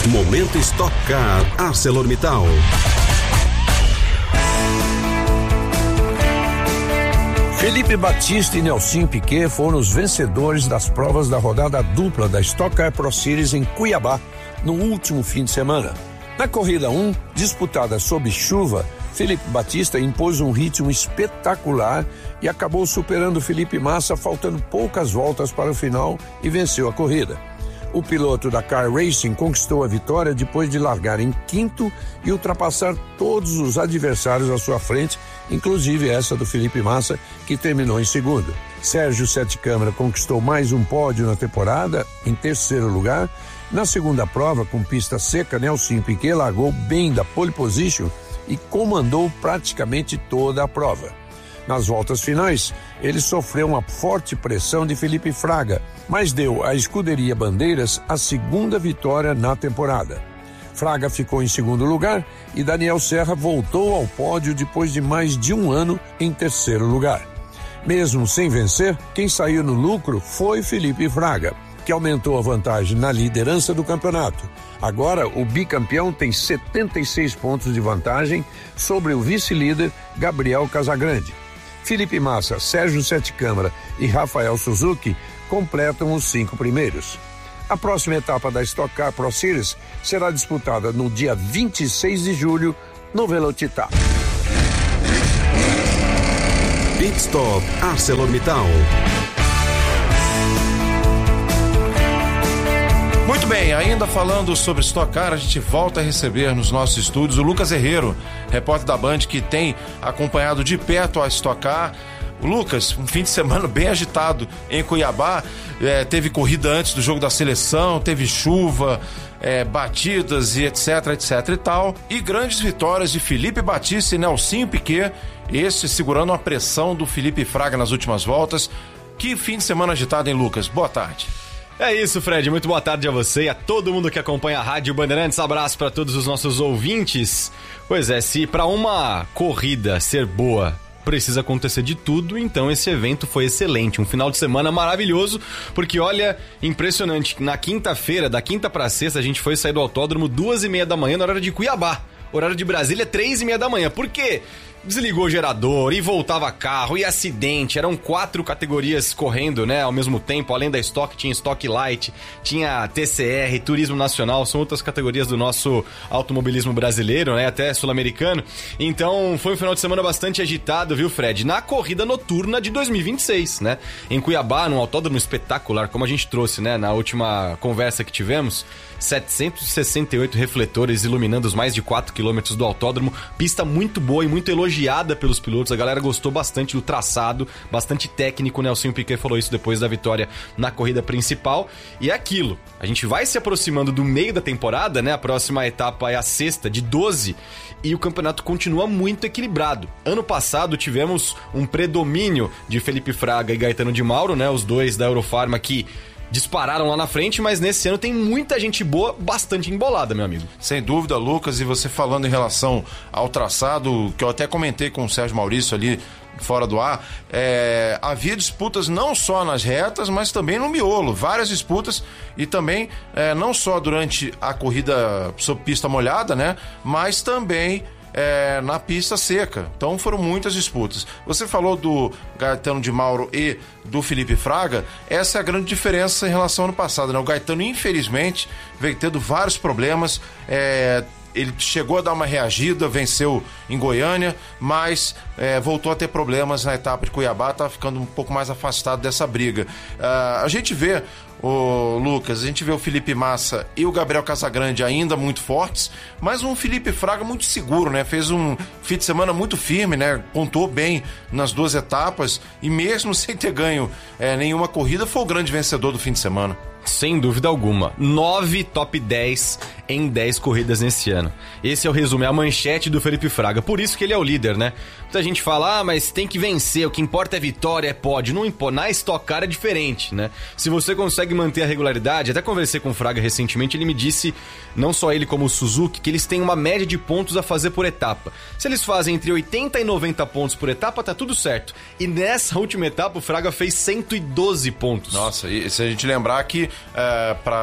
Momento Stock Car ArcelorMittal. Felipe Batista e Nelsinho Piquet foram os vencedores das provas da rodada dupla da Stock Car Pro Series em Cuiabá, no último fim de semana. Na corrida 1, disputada sob chuva, Felipe Batista impôs um ritmo espetacular e acabou superando Felipe Massa, faltando poucas voltas para o final, e venceu a corrida. O piloto da Car Racing conquistou a vitória depois de largar em quinto e ultrapassar todos os adversários à sua frente, inclusive essa do Felipe Massa, que terminou em segundo. Sérgio Sete Câmara conquistou mais um pódio na temporada, em terceiro lugar. Na segunda prova, com pista seca, Nelsinho Piquet largou bem da pole position e comandou praticamente toda a prova. Nas voltas finais, ele sofreu uma forte pressão de Felipe Fraga, mas deu à Escuderia Bandeiras a segunda vitória na temporada. Fraga ficou em segundo lugar e Daniel Serra voltou ao pódio depois de mais de um ano em terceiro lugar. Mesmo sem vencer, quem saiu no lucro foi Felipe Fraga, que aumentou a vantagem na liderança do campeonato. Agora, o bicampeão tem 76 pontos de vantagem sobre o vice-líder Gabriel Casagrande. Felipe Massa, Sérgio Sete Câmara e Rafael Suzuki completam os 5 primeiros. A próxima etapa da Stock Car Pro Series será disputada no dia 26 de julho no Velocitar. Pit Stop ArcelorMittal. Muito bem, ainda falando sobre Stock Car, a gente volta a receber nos nossos estúdios o Lucas Herrero, repórter da Band, que tem acompanhado de perto a Stock Car. Lucas, um fim de semana bem agitado em Cuiabá, teve corrida antes do jogo da seleção, teve chuva, batidas e etc e tal, e grandes vitórias de Felipe Batista e Nelsinho Piquet, esse segurando a pressão do Felipe Fraga nas últimas voltas. Que fim de semana agitado, hein, Lucas? Boa tarde. É isso, Fred. Muito boa tarde a você e a todo mundo que acompanha a Rádio Bandeirantes. Abraço para todos os nossos ouvintes. Pois é, se para uma corrida ser boa precisa acontecer de tudo, então esse evento foi excelente. Um final de semana maravilhoso, porque olha, impressionante. Na quinta-feira, da quinta para sexta, a gente foi sair do autódromo 2h30 da manhã, na hora de Cuiabá. Horário de Brasília, 3h30 da manhã. Por quê? Desligou o gerador e voltava carro e acidente, eram 4 categorias correndo, né, ao mesmo tempo. Além da Stock, tinha Stock Light, tinha TCR, Turismo Nacional, são outras categorias do nosso automobilismo brasileiro, né, até sul-americano. Então foi um final de semana bastante agitado, viu, Fred? Na corrida noturna de 2026, né, em Cuiabá, num autódromo espetacular, como a gente trouxe, né, na última conversa que tivemos. 768 refletores iluminando os mais de 4 quilômetros do autódromo, pista muito boa e muito elogiada pelos pilotos, a galera gostou bastante do traçado, bastante técnico. O Nelsinho Piquet falou isso depois da vitória na corrida principal, e é aquilo, a gente vai se aproximando do meio da temporada, né, a próxima etapa é a sexta, de 12, e o campeonato continua muito equilibrado. Ano passado tivemos um predomínio de Felipe Fraga e Gaetano de Mauro, né, os dois da Eurofarma que dispararam lá na frente, mas nesse ano tem muita gente boa, bastante embolada, meu amigo. Sem dúvida, Lucas, e você falando em relação ao traçado, que eu até comentei com o Sérgio Maurício ali fora do ar, havia disputas não só nas retas, mas também no miolo, várias disputas, e também não só durante a corrida sob pista molhada, né, mas também na pista seca. Então foram muitas disputas. Você falou do Gaetano de Mauro e do Felipe Fraga. Essa é a grande diferença em relação ao ano passado, né? O Gaetano, infelizmente, veio tendo vários problemas. Ele chegou a dar uma reagida, venceu em Goiânia, mas voltou a ter problemas na etapa de Cuiabá, tá ficando um pouco mais afastado dessa briga. A gente vê Lucas, a gente vê o Felipe Massa e o Gabriel Casagrande ainda muito fortes, mas um Felipe Fraga muito seguro, né? Fez um fim de semana muito firme, né? Pontuou bem nas 2 etapas e mesmo sem ter ganho nenhuma corrida, foi o grande vencedor do fim de semana. Sem dúvida alguma. 9 top 10 em 10 corridas nesse ano. Esse é o resumo, é a manchete do Felipe Fraga. Por isso que ele é o líder, né? Muita gente fala, mas tem que vencer, o que importa é vitória, é pódio. Não importa, na Stock Car é diferente, né? Se você consegue manter a regularidade, até conversei com o Fraga recentemente, ele me disse, não só ele como o Suzuki, que eles têm uma média de pontos a fazer por etapa. Se eles fazem entre 80 e 90 pontos por etapa, tá tudo certo. E nessa última etapa, o Fraga fez 112 pontos. Nossa, e se a gente lembrar que para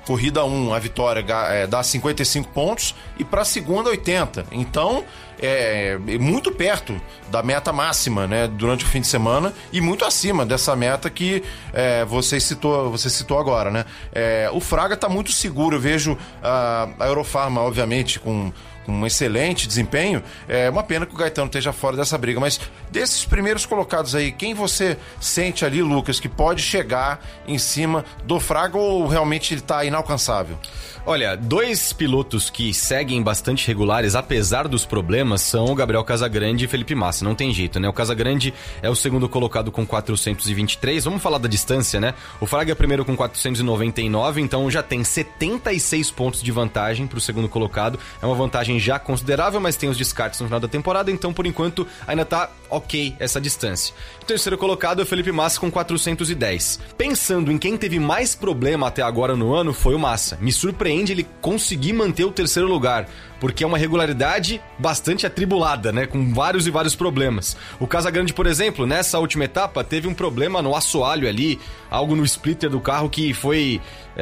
corrida 1, a vitória dá 55 pontos e para a segunda 80. Então, é muito perto da meta máxima, né, durante o fim de semana e muito acima dessa meta que você citou agora, né? O Fraga está muito seguro. Eu vejo a Eurofarma, obviamente, com um excelente desempenho. É uma pena que o Gaetano esteja fora dessa briga, mas desses primeiros colocados aí, quem você sente ali, Lucas, que pode chegar em cima do Fraga ou realmente ele está inalcançável? Olha, dois pilotos que seguem bastante regulares, apesar dos problemas, são o Gabriel Casagrande e Felipe Massa. Não tem jeito, né? O Casagrande é o segundo colocado com 423. Vamos falar da distância, né? O Fraga é primeiro com 499, então já tem 76 pontos de vantagem para o segundo colocado. É uma vantagem já considerável, mas tem os descartes no final da temporada, então por enquanto ainda tá ok essa distância. O terceiro colocado é o Felipe Massa com 410. Pensando em quem teve mais problema até agora no ano, foi o Massa. Me surpreende ele conseguir manter o terceiro lugar, porque é uma regularidade bastante atribulada, né? Com vários e vários problemas. O Casagrande, por exemplo, nessa última etapa, teve um problema no assoalho ali, algo no splitter do carro que foi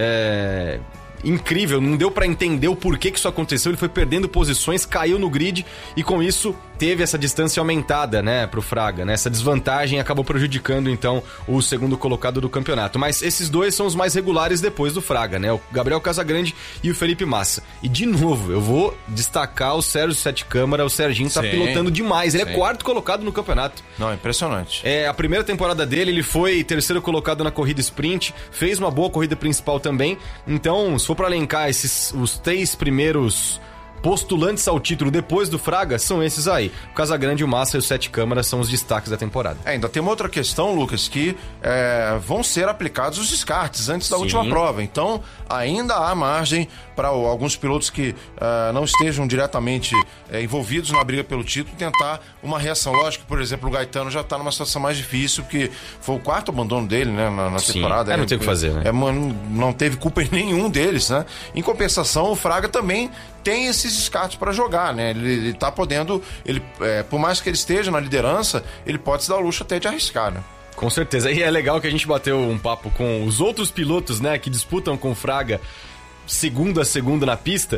incrível, não deu pra entender o porquê que isso aconteceu. Ele foi perdendo posições, caiu no grid e com isso teve essa distância aumentada, né, pro Fraga, né? Essa desvantagem acabou prejudicando então o segundo colocado do campeonato. Mas esses dois são os mais regulares depois do Fraga, né? O Gabriel Casagrande e o Felipe Massa. E de novo, eu vou destacar o Sérgio Sete Câmara. O Serginho tá pilotando demais. Ele é quarto colocado no campeonato. Não, impressionante. A primeira temporada dele, ele foi terceiro colocado na corrida sprint, fez uma boa corrida principal também. Então, se for pra elencar os três primeiros postulantes ao título depois do Fraga, são esses aí. O Casagrande, o Massa e o Sete Câmara são os destaques da temporada. Ainda tem uma outra questão, Lucas, que vão ser aplicados os descartes antes da última prova. Então, ainda há margem para alguns pilotos que não estejam diretamente envolvidos na briga pelo título tentar uma reação. Lógico que, por exemplo, o Gaetano já está numa situação mais difícil, porque foi o quarto abandono dele, né, na temporada. Não tem o que fazer, né? Não teve culpa em nenhum deles, né? Em compensação, o Fraga também tem esses descartes para jogar, né? Ele tá podendo, por mais que ele esteja na liderança, ele pode se dar o luxo até de arriscar, né? Com certeza. E é legal que a gente bateu um papo com os outros pilotos, né, que disputam com o Fraga segundo a segundo na pista,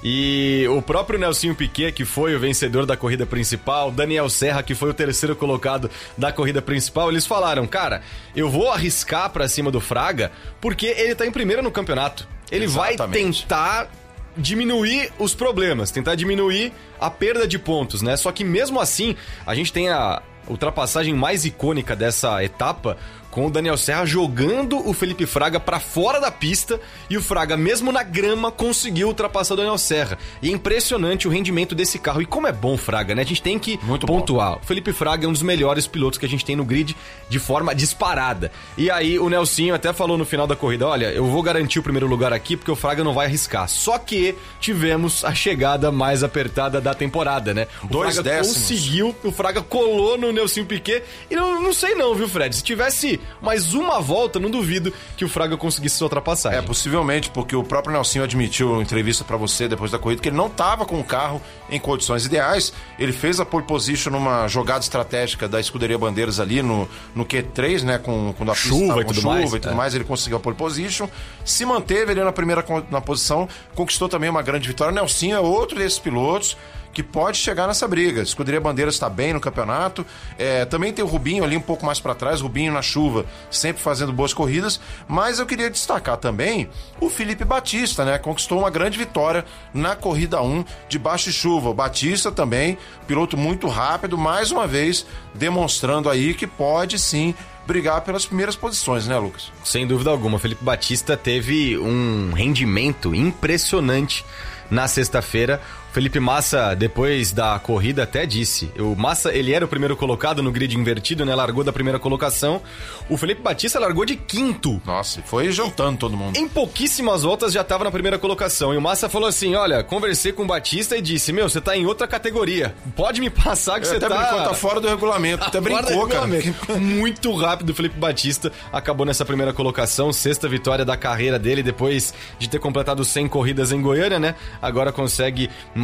e o próprio Nelsinho Piquet, que foi o vencedor da corrida principal, Daniel Serra, que foi o terceiro colocado da corrida principal, eles falaram, cara, eu vou arriscar pra cima do Fraga porque ele tá em primeiro no campeonato. Ele vai tentar diminuir os problemas, tentar diminuir a perda de pontos, né? Só que mesmo assim, a gente tem a ultrapassagem mais icônica dessa etapa, com o Daniel Serra jogando o Felipe Fraga pra fora da pista, e o Fraga, mesmo na grama, conseguiu ultrapassar o Daniel Serra. E é impressionante o rendimento desse carro. E como é bom o Fraga, né? A gente tem que pontuar. Bom. O Felipe Fraga é um dos melhores pilotos que a gente tem no grid de forma disparada. E aí o Nelsinho até falou no final da corrida, olha, eu vou garantir o primeiro lugar aqui porque o Fraga não vai arriscar. Só que tivemos a chegada mais apertada da temporada, né? O Fraga conseguiu, o Fraga colou no Nelsinho Piquet, e não sei não, viu, Fred? Se tivesse mais uma volta, não duvido que o Fraga conseguisse sua ultrapassagem. Possivelmente, porque o próprio Nelsinho admitiu em entrevista pra você depois da corrida que ele não estava com o carro em condições ideais. Ele fez a pole position numa jogada estratégica da Escuderia Bandeiras ali no Q3, né, com a pista, chuva com chuva e tudo mais, ele conseguiu a pole position, se manteve ali na posição, conquistou também uma grande vitória. O Nelsinho é outro desses pilotos que pode chegar nessa briga. A Escuderia Bandeiras está bem no campeonato. Também tem o Rubinho ali um pouco mais para trás, Rubinho na chuva, sempre fazendo boas corridas. Mas eu queria destacar também o Felipe Batista, né? Conquistou uma grande vitória na corrida 1 de baixa chuva. O Batista também, piloto muito rápido, mais uma vez demonstrando aí que pode sim brigar pelas primeiras posições, né, Lucas? Sem dúvida alguma. O Felipe Batista teve um rendimento impressionante na sexta-feira. Felipe Massa, depois da corrida, até disse. O Massa, ele era o primeiro colocado no grid invertido, né? Largou da primeira colocação. O Felipe Batista largou de quinto. Nossa, foi jantando todo mundo. Em pouquíssimas voltas já estava na primeira colocação. E o Massa falou assim, olha, conversei com o Batista e disse, você tá em outra categoria. Pode me passar que você tá... tá fora do regulamento. Até brincou, cara. Muito rápido o Felipe Batista acabou nessa primeira colocação. Sexta vitória da carreira dele, depois de ter completado 100 corridas em Goiânia, né? Agora consegue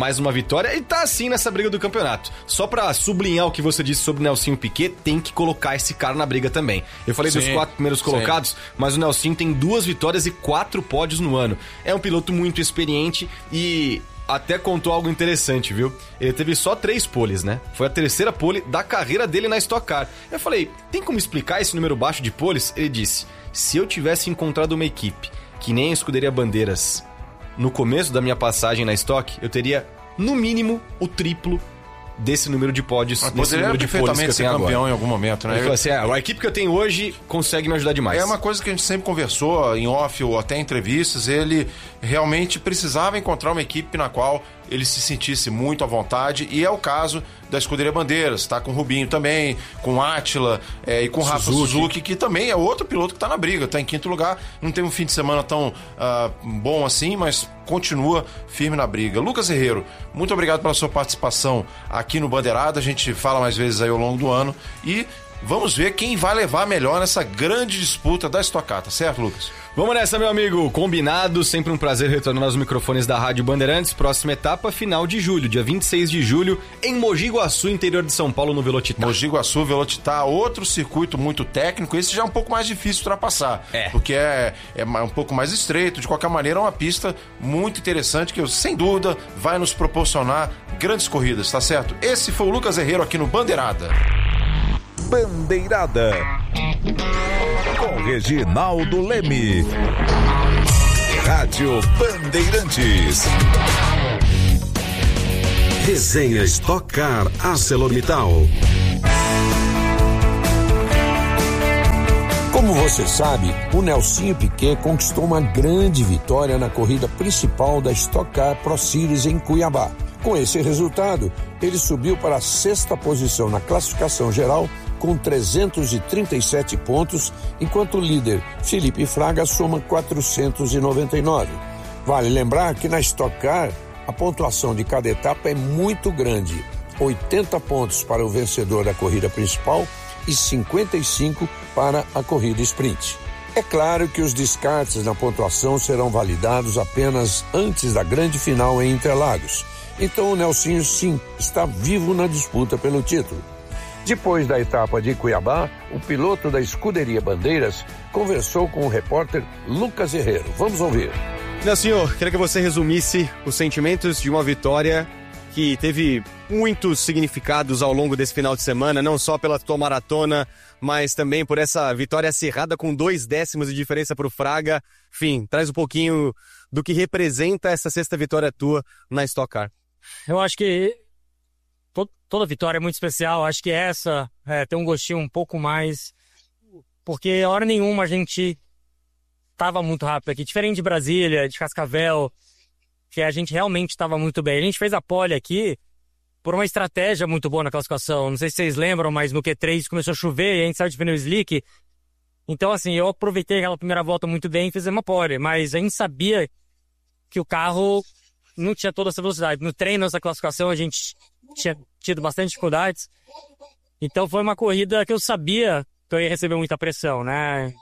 mais uma vitória e tá assim nessa briga do campeonato. Só pra sublinhar o que você disse sobre o Nelsinho Piquet, tem que colocar esse cara na briga também. Eu falei dos 4 primeiros colocados, mas o Nelsinho tem 2 vitórias e 4 pódios no ano. É um piloto muito experiente e até contou algo interessante, viu? Ele teve só 3 poles, né? Foi a terceira pole da carreira dele na Stock Car. Eu falei, tem como explicar esse número baixo de poles? Ele disse, se eu tivesse encontrado uma equipe que nem a Escuderia Bandeiras no começo da minha passagem na Stock, eu teria, no mínimo, o triplo desse número de pódios, desse número de poles que eu tenho agora. Campeão em algum momento, né? Ele falou assim, a equipe que eu tenho hoje consegue me ajudar demais. É uma coisa que a gente sempre conversou em off ou até em entrevistas, ele realmente precisava encontrar uma equipe na qual ele se sentisse muito à vontade, e é o caso da Escuderia Bandeiras, tá? Com o Rubinho também, com o Átila e com o Rafa Suzuki, que também é outro piloto que tá na briga, tá em 5º lugar, não teve um fim de semana tão bom assim, mas continua firme na briga. Lucas Herrero, muito obrigado pela sua participação aqui no Bandeirada, a gente fala mais vezes aí ao longo do ano, e vamos ver quem vai levar melhor nessa grande disputa da Stock Car, tá certo, Lucas? Vamos nessa, meu amigo. Combinado. Sempre um prazer retornar aos microfones da Rádio Bandeirantes. Próxima etapa, final de julho, dia 26 de julho, em Mogi Guaçu, interior de São Paulo, no Velocitar. Mogi Guaçu, Velocitar, outro circuito muito técnico. Esse já é um pouco mais difícil de ultrapassar, porque é um pouco mais estreito. De qualquer maneira, é uma pista muito interessante que, sem dúvida, vai nos proporcionar grandes corridas, tá certo? Esse foi o Lucas Herrero aqui no Bandeirada. Bandeirada com Reginaldo Leme. Rádio Bandeirantes. Resenha Stock Car ArcelorMittal. Como você sabe, o Nelsinho Piquet conquistou uma grande vitória na corrida principal da Stock Car Pro Series em Cuiabá. Com esse resultado, ele subiu para a 6ª posição na classificação geral com 337 pontos, enquanto o líder Felipe Fraga soma 499. Vale lembrar que na Stock Car a pontuação de cada etapa é muito grande, 80 pontos para o vencedor da corrida principal e 55 para a corrida sprint. É claro que os descartes na pontuação serão validados apenas antes da grande final em Interlagos. Então o Nelsinho sim está vivo na disputa pelo título. Depois da etapa de Cuiabá, o piloto da Escuderia Bandeiras conversou com o repórter Lucas Herrero. Vamos ouvir. Nelsinho, queria que você resumisse os sentimentos de uma vitória que teve muitos significados ao longo desse final de semana, não só pela tua maratona, mas também por essa vitória acirrada com 2 décimos de diferença para o Fraga. Enfim, traz um pouquinho do que representa essa 6ª vitória tua na Stock Car. Eu acho que toda vitória é muito especial. Acho que essa tem um gostinho um pouco mais, porque a hora nenhuma a gente estava muito rápido aqui. Diferente de Brasília, de Cascavel, que a gente realmente estava muito bem. A gente fez a pole aqui por uma estratégia muito boa na classificação. Não sei se vocês lembram, mas no Q3 começou a chover e a gente saiu de pneu slick. Então, assim, eu aproveitei aquela primeira volta muito bem e fiz uma pole. Mas a gente sabia que o carro não tinha toda essa velocidade. No treino, nessa classificação, a gente tinha tido bastante dificuldades. Então foi uma corrida que eu sabia que eu ia receber muita pressão, né?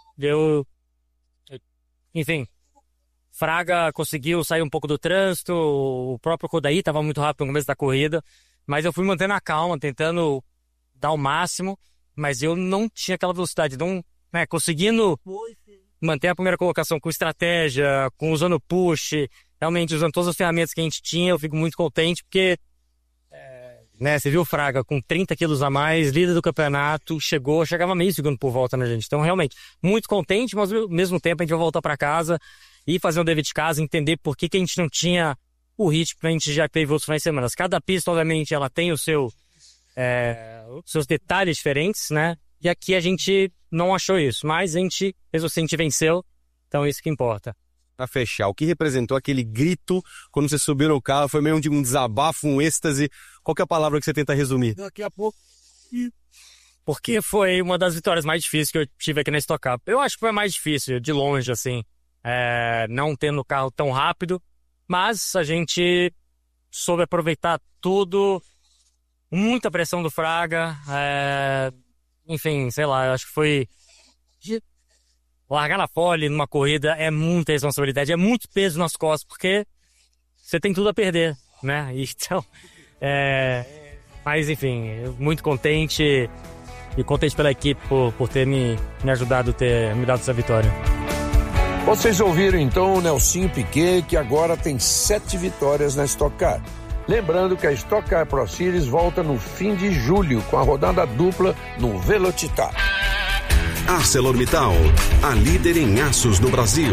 Enfim, Fraga conseguiu sair um pouco do trânsito, o próprio Kodaí estava muito rápido no começo da corrida, mas eu fui mantendo a calma, tentando dar o máximo, mas eu não tinha aquela velocidade, não, né, conseguindo manter a primeira colocação com estratégia, usando push, realmente usando todas as ferramentas que a gente tinha. Eu fico muito contente porque né, você viu o Fraga com 30 quilos a mais, líder do campeonato, chegava meio segundo por volta na gente. Então, realmente, muito contente, mas ao mesmo tempo a gente vai voltar para casa e fazer um dever de casa, entender por que a gente não tinha o ritmo que a gente já teve outros finais de semana. Cada pista, obviamente, ela tem os seus detalhes diferentes, né? E aqui a gente não achou isso, mas a gente venceu, então isso que importa. Para fechar, o que representou aquele grito quando você subiu no carro? Foi meio de um desabafo, um êxtase? Qual que é a palavra que você tenta resumir? Daqui a pouco. Porque foi uma das vitórias mais difíceis que eu tive aqui na Stock Car. Eu acho que foi a mais difícil, de longe, assim. Não tendo o carro tão rápido, mas a gente soube aproveitar tudo. Muita pressão do Fraga. Enfim, sei lá, eu acho que foi... Largar na pole numa corrida é muita responsabilidade, é muito peso nas costas, porque você tem tudo a perder. né? Então, mas enfim, muito contente e contente pela equipe por ter me ajudado, ter me dado essa vitória. Vocês ouviram então o Nelsinho Piquet, que agora tem 7 vitórias na Stock Car. Lembrando que a Stock Car Pro Series volta no fim de julho, com a rodada dupla no Velocitar. ArcelorMittal, a líder em aços no Brasil.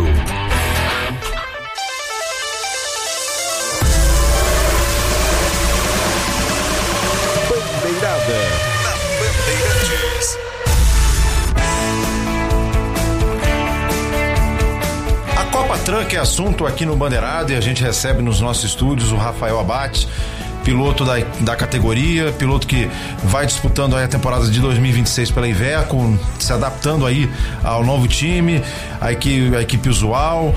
Bandeirada na Bandeirantes. A Copa Truck é assunto aqui no Bandeirada e a gente recebe nos nossos estúdios o Rafael Abate, piloto da categoria, piloto que vai disputando aí a temporada de 2026 pela Iveco, se adaptando aí ao novo time, a equipe usual.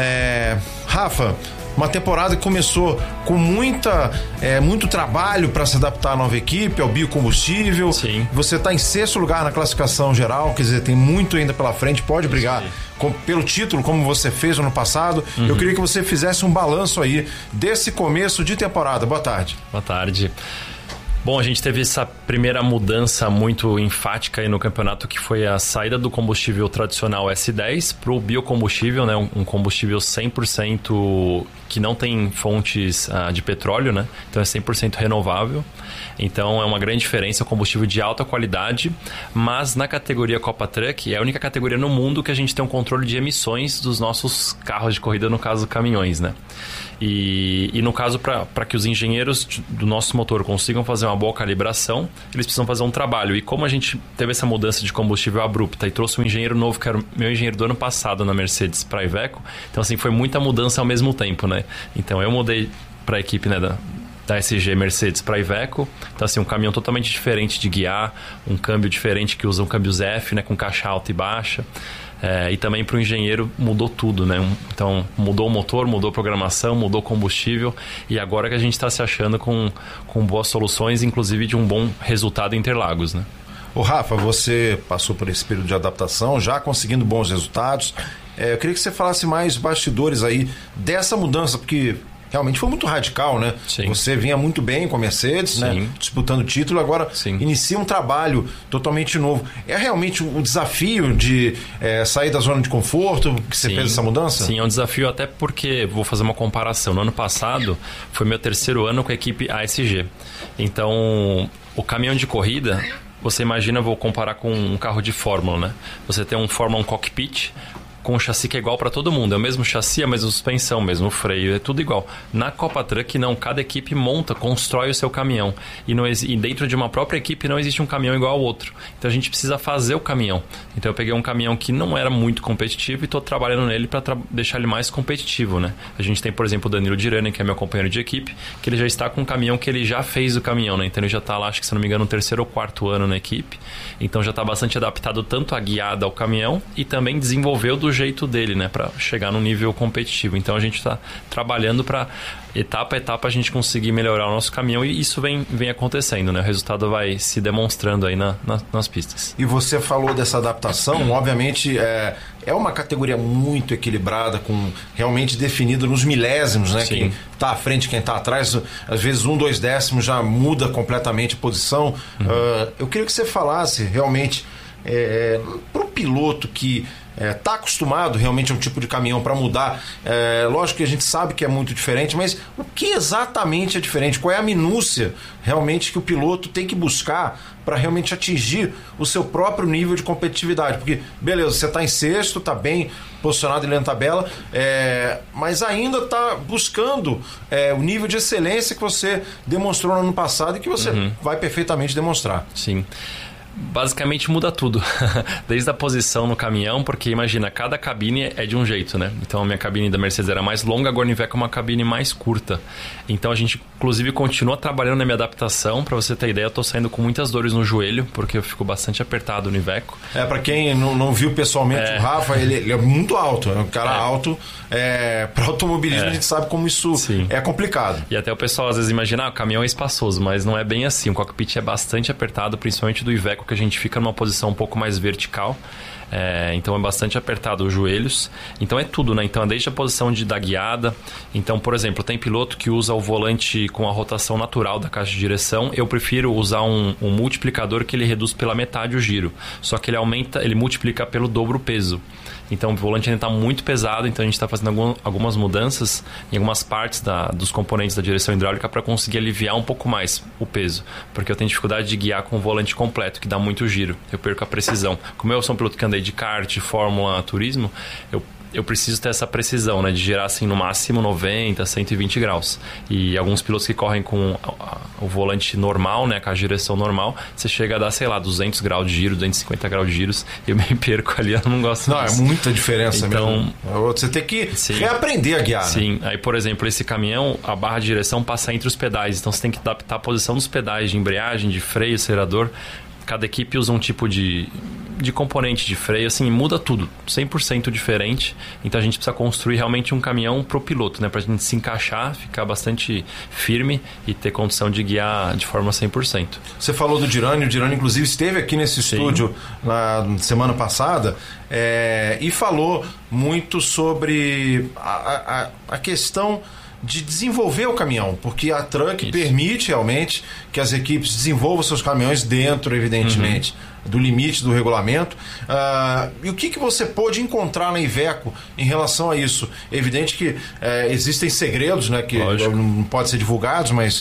Rafa, uma temporada que começou com muito trabalho para se adaptar à nova equipe, ao biocombustível. Sim. Você está em 6º lugar na classificação geral, quer dizer, tem muito ainda pela frente, pode brigar pelo título, como você fez no ano passado. Eu queria que você fizesse um balanço aí desse começo de temporada. Boa tarde. Boa tarde. Bom, a gente teve essa primeira mudança muito enfática aí no campeonato, que foi a saída do combustível tradicional S10 para o biocombustível, né? Um combustível 100% que não tem fontes de petróleo, né? Então é 100% renovável. Então é uma grande diferença, é um combustível de alta qualidade, mas na categoria Copa Truck é a única categoria no mundo que a gente tem um controle de emissões dos nossos carros de corrida, no caso caminhões, né? E no caso, para que os engenheiros do nosso motor consigam fazer uma boa calibração, eles precisam fazer um trabalho. E como a gente teve essa mudança de combustível abrupta e trouxe um engenheiro novo, que era o meu engenheiro do ano passado na Mercedes para a Iveco, então assim, foi muita mudança ao mesmo tempo, né? Então eu mudei para a equipe, né, da SG Mercedes para a Iveco. Então assim, um caminhão totalmente diferente de guiar, um câmbio diferente que usa um câmbio ZF, né, com caixa alta e baixa. E também para o engenheiro mudou tudo, né? Então mudou o motor, mudou a programação, mudou o combustível, e agora que a gente está se achando com boas soluções, inclusive de um bom resultado em Interlagos, né? Ô Rafa, você passou por esse período de adaptação, já conseguindo bons resultados. Eu queria que você falasse mais bastidores aí dessa mudança, porque realmente foi muito radical, né? Sim. Você vinha muito bem com a Mercedes, né? Disputando o título, agora inicia um trabalho totalmente novo. É realmente um desafio de sair da zona de conforto que você fez essa mudança? Sim, é um desafio, até porque, vou fazer uma comparação, no ano passado foi meu 3º ano com a equipe ASG. Então, o caminhão de corrida, você imagina, vou comparar com um carro de Fórmula, né? Você tem um Fórmula 1 cockpit com um chassi que é igual para todo mundo. É o mesmo chassi, a mesma suspensão, o mesmo freio, é tudo igual. Na Copa Truck, não. Cada equipe monta, constrói o seu caminhão. E dentro de uma própria equipe não existe um caminhão igual ao outro. Então a gente precisa fazer o caminhão. Então eu peguei um caminhão que não era muito competitivo e estou trabalhando nele para deixar ele mais competitivo, né? A gente tem, por exemplo, o Danilo Dirani, que é meu companheiro de equipe, que ele já está com um caminhão que ele já fez o caminhão, né? Então ele já está lá, acho que se não me engano, no 3º ou 4º ano na equipe. Então já está bastante adaptado tanto à guiada ao caminhão e também desenvolveu do jeito dele, né, para chegar no nível competitivo. Então a gente está trabalhando para etapa a etapa a gente conseguir melhorar o nosso caminhão, e isso vem acontecendo, né? O resultado vai se demonstrando aí nas pistas. E você falou dessa adaptação, obviamente é uma categoria muito equilibrada, com realmente definido nos milésimos, né? Sim. Quem está à frente, quem está atrás, às vezes 1, 2 décimos já muda completamente a posição. Eu queria que você falasse realmente para o piloto que está acostumado realmente a um tipo de caminhão para mudar. Lógico que a gente sabe que é muito diferente, mas o que exatamente é diferente? Qual é a minúcia realmente que o piloto tem que buscar para realmente atingir o seu próprio nível de competitividade? Porque, beleza, você está em 6º, está bem posicionado ali na tabela, mas ainda está buscando o nível de excelência que você demonstrou no ano passado e que você vai perfeitamente demonstrar. Sim. Basicamente muda tudo, desde a posição no caminhão, porque imagina, cada cabine é de um jeito, né? Então a minha cabine da Mercedes era mais longa, agora no Iveco é uma cabine mais curta. Então a gente, inclusive, continua trabalhando na minha adaptação. Para você ter ideia, eu tô saindo com muitas dores no joelho, porque eu fico bastante apertado no Iveco. Para quem não viu pessoalmente o Rafa, ele é muito alto, é um cara alto. Para automobilismo a gente sabe como isso é complicado. E até o pessoal às vezes imagina, o caminhão é espaçoso, mas não é bem assim. O cockpit é bastante apertado, principalmente do Iveco, que a gente fica numa posição um pouco mais vertical. Então é bastante apertado os joelhos. Então é tudo, né? Então é desde a posição da guiada. Então, por exemplo, tem piloto que usa o volante com a rotação natural da caixa de direção. Eu prefiro usar um multiplicador que ele reduz pela metade o giro. Só que ele multiplica pelo dobro o peso. Então o volante ainda está muito pesado, então a gente está fazendo algumas mudanças em algumas partes dos componentes da direção hidráulica para conseguir aliviar um pouco mais o peso. Porque eu tenho dificuldade de guiar com o volante completo, que dá muito giro. Eu perco a precisão. Como eu sou um piloto que andei de kart, fórmula, turismo, eu preciso ter essa precisão, né? De girar assim no máximo 90, 120 graus. E alguns pilotos que correm com o volante normal, né? Com a direção normal, você chega a dar, sei lá, 200 graus de giro, 250 graus de giros. E eu me perco ali, eu não gosto disso. É muita diferença então, mesmo. Você tem que reaprender a guiar. Sim. Né? Aí, por exemplo, esse caminhão, a barra de direção passa entre os pedais. Então você tem que adaptar a posição dos pedais de embreagem, de freio, acelerador. Cada equipe usa um tipo de componente de freio, assim, muda tudo, 100% diferente. Então a gente precisa construir realmente um caminhão pro piloto, né? Pra gente se encaixar, ficar bastante firme e ter condição de guiar de forma 100%. Você falou do Dirani, o Dirani inclusive esteve aqui nesse estúdio na semana passada e falou muito sobre a questão de desenvolver o caminhão, porque a Truck permite realmente que as equipes desenvolvam seus caminhões dentro, evidentemente, do limite do regulamento. E o que você pôde encontrar na Iveco em relação a isso? É evidente que existem segredos, né, que não podem ser divulgados, mas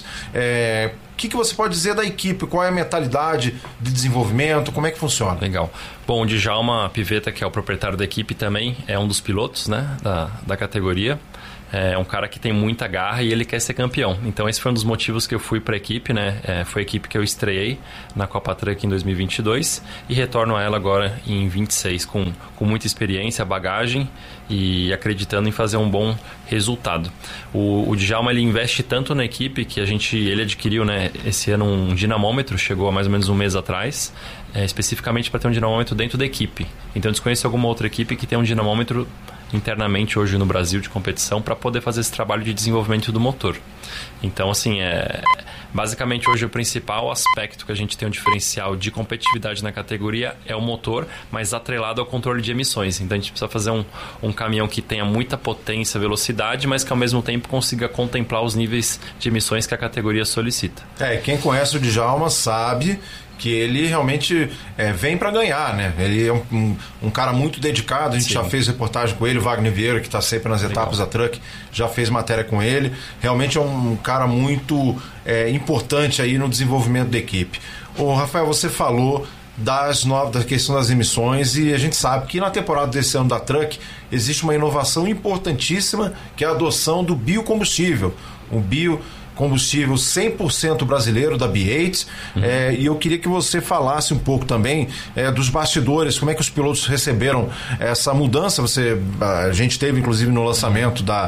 o que você pode dizer da equipe? Qual é a mentalidade de desenvolvimento? Como é que funciona? Legal. Bom, o Djalma Pivetta, que é o proprietário da equipe, também é um dos pilotos, né, da categoria. É um cara que tem muita garra e ele quer ser campeão. Então esse foi um dos motivos que eu fui para a equipe, né? Foi a equipe que eu estreiei na Copa Truck em 2022 e retorno a ela agora em 26 com muita experiência, bagagem e acreditando em fazer um bom resultado. O Djalma, ele investe tanto na equipe que ele adquiriu, né, esse ano um dinamômetro, chegou há mais ou menos um mês atrás, especificamente para ter um dinamômetro dentro da equipe. Então eu desconheço alguma outra equipe que tem um dinamômetro internamente hoje no Brasil de competição para poder fazer esse trabalho de desenvolvimento do motor. Então, assim, basicamente hoje o principal aspecto que a gente tem um diferencial de competitividade na categoria é o motor, mas atrelado ao controle de emissões. Então a gente precisa fazer um caminhão que tenha muita potência, velocidade, mas que ao mesmo tempo consiga contemplar os níveis de emissões que a categoria solicita. Quem conhece o Djalma sabe que ele realmente vem para ganhar, né? Ele é um cara muito dedicado, a gente já fez reportagem com ele, o Wagner Vieira, que está sempre nas etapas da Truck, já fez matéria com ele. Realmente é um cara muito importante aí no desenvolvimento da equipe. Ô, Rafael, você falou da questão das emissões e a gente sabe que na temporada desse ano da Truck existe uma inovação importantíssima, que é a adoção do biocombustível. O combustível 100% brasileiro da B8, e eu queria que você falasse um pouco também dos bastidores, como é que os pilotos receberam essa mudança. A gente teve inclusive no lançamento da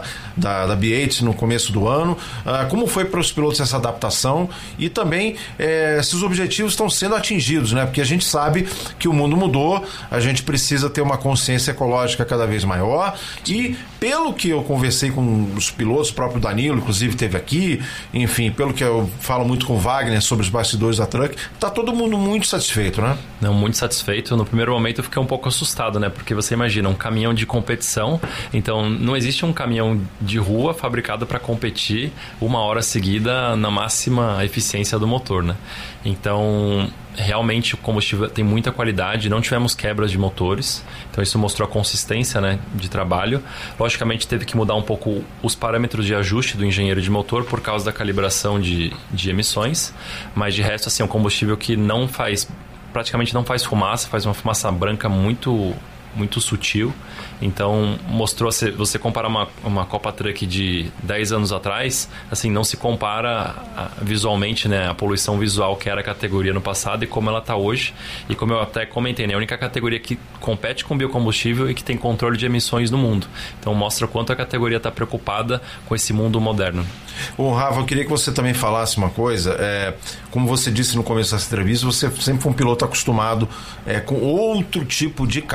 B8 no começo do ano, como foi para os pilotos essa adaptação e também se os objetivos estão sendo atingidos, né? Porque a gente sabe que o mundo mudou, a gente precisa ter uma consciência ecológica cada vez maior e pelo que eu conversei com os pilotos, o próprio Danilo inclusive esteve aqui, enfim, pelo que eu falo muito com o Wagner sobre os bastidores da Truck, tá todo mundo muito satisfeito, né? Não, muito satisfeito. No primeiro momento eu fiquei um pouco assustado, né? Porque você imagina, um caminhão de competição, então não existe um caminhão de rua fabricado para competir uma hora seguida na máxima eficiência do motor, né? Então, realmente o combustível tem muita qualidade, não tivemos quebras de motores, então isso mostrou a consistência, né, de trabalho. Logicamente teve que mudar um pouco os parâmetros de ajuste do engenheiro de motor por causa da calibração de emissões, mas de resto, assim, é um combustível que praticamente não faz fumaça, faz uma fumaça branca muito sutil. Então mostrou, você compara uma Copa Truck de 10 anos atrás, assim, não se compara visualmente, né, a poluição visual que era a categoria no passado e como ela está hoje. E como eu até comentei, né, a única categoria que compete com biocombustível e que tem controle de emissões no mundo. Então mostra quanto a categoria está preocupada com esse mundo moderno. Ô, Rafa, eu queria que você também falasse uma coisa. Como você disse no começo dessa entrevista, você sempre foi um piloto acostumado com outro tipo de carro, né?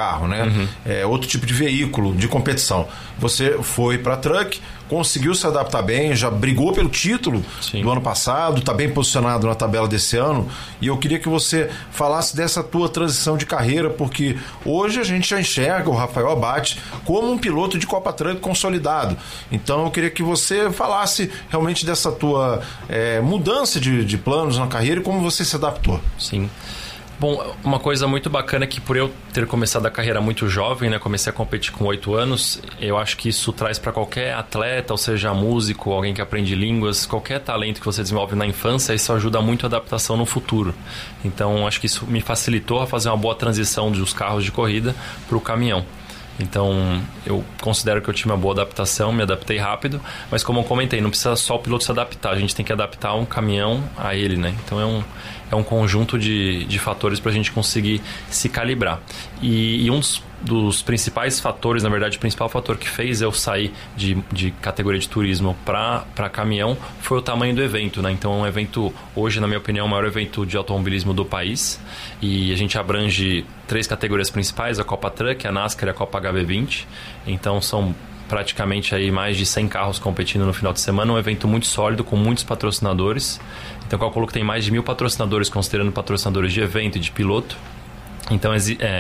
né? Outro tipo de veículo de competição. Você foi para truck, conseguiu se adaptar bem, já brigou pelo título do ano passado, está bem posicionado na tabela desse ano, e eu queria que você falasse dessa tua transição de carreira, porque hoje a gente já enxerga o Rafael Abate como um piloto de Copa Truck consolidado. Então eu queria que você falasse realmente dessa tua mudança de planos na carreira e como você se adaptou. Sim. Bom, uma coisa muito bacana é que por eu ter começado a carreira muito jovem, né, comecei a competir com 8 anos, eu acho que isso traz para qualquer atleta, ou seja, músico, alguém que aprende línguas, qualquer talento que você desenvolve na infância, isso ajuda muito a adaptação no futuro. Então, acho que isso me facilitou a fazer uma boa transição dos carros de corrida para o caminhão. Então, eu considero que eu tive uma boa adaptação, me adaptei rápido, mas como eu comentei, não precisa só o piloto se adaptar, a gente tem que adaptar um caminhão a ele, né? Então, é um conjunto de fatores para a gente conseguir se calibrar. E um dos principais fatores, na verdade, o principal fator que fez eu sair de categoria de turismo para caminhão foi o tamanho do evento, né? Então, é um evento, hoje, na minha opinião, o maior evento de automobilismo do país, e a gente abrange 3 categorias principais, a Copa Truck, a NASCAR e a Copa HB20. Então, são praticamente aí mais de 100 carros competindo no final de semana, um evento muito sólido, com muitos patrocinadores. Então, eu calculo que tem mais de 1.000 patrocinadores, considerando patrocinadores de evento e de piloto. Então,